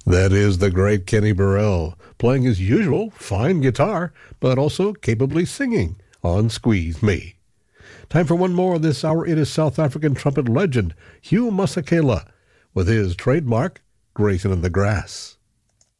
That is the great Kenny Burrell, playing his usual fine guitar, but also capably singing on Squeeze Me. Time for one more this hour. It is South African trumpet legend Hugh Masekela with his trademark Grazing in the Grass.